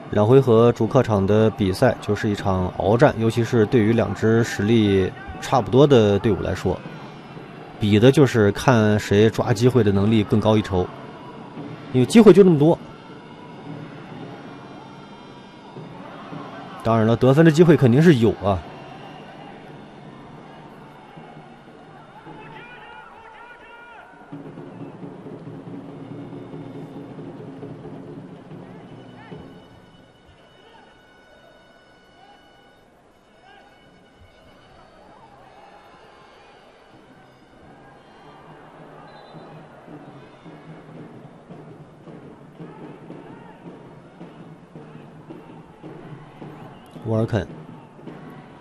两回合主客场的比赛就是一场鏖战，尤其是对于两支实力差不多的队伍来说，比的就是看谁抓机会的能力更高一筹，因为机会就那么多。当然了，得分的机会肯定是有啊。沃尔肯